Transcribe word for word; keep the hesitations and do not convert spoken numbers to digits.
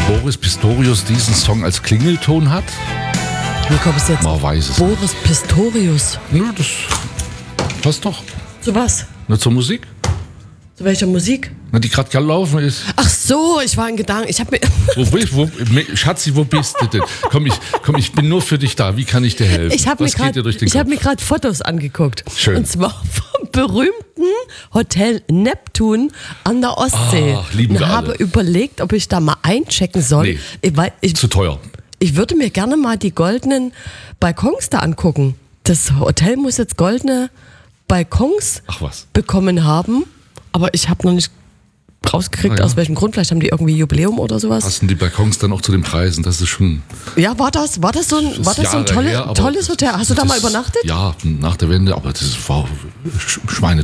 Boris Pistorius diesen Song als Klingelton hat? Wie kommst du jetzt? Man weiß es. Boris Pistorius. Nö, das passt doch. Zu was? Nur zur Musik? Zu welcher Musik? Na, die gerade gelaufen ist. Ach so, ich war in Gedanken. Ich habe mir. Wo, wo, Schatzi, wo bist du denn? Komm ich, komm, ich bin nur für dich da. Wie kann ich dir helfen? Ich habe mir Was geht dir durch den gerade Kopf? hab mir gerade Fotos angeguckt. Schön. Und zwar vom berühmten Hotel Neptun an der Ostsee. Ach, lieben und wir habe alle. überlegt, ob ich da mal einchecken soll. Nee, Ich, weil ich, zu teuer. ich würde mir gerne mal die goldenen Balkons da angucken. Das Hotel muss jetzt goldene Balkons Ach was. bekommen haben, aber ich habe noch nicht rausgekriegt, Ah, ja. aus welchem Grund. Vielleicht haben die irgendwie Jubiläum oder sowas. Passen die Balkons dann auch zu den Preisen? Das ist schon. Ja, war das, war das so ein, war das so ein Jahre tolle, her, aber tolles Hotel? Hast du da das- mal übernachtet? Ja, nach der Wende, aber das war